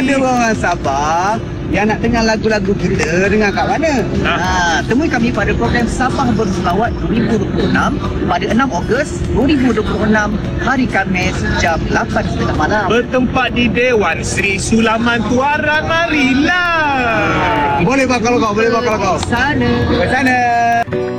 Ada orang Sabah yang nak dengar lagu-lagu kita dengan kat mana? Temui kami pada program Sabah Berselawat 2026 pada 6 Ogos 2026 hari Khamis jam 8.30 malam. Bertempat di Dewan Sri Sulaman Tuaran. Marilah. Boleh bakal kau, boleh bakal kau. Sana.